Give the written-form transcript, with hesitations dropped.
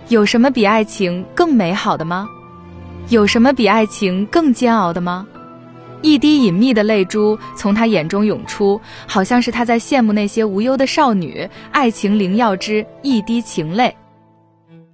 有什么比爱情更美好的吗？有什么比爱情更煎熬的吗？一滴隐秘的泪珠从他眼中涌出，好像是他在羡慕那些无忧的少女，爱情灵药之一滴情泪。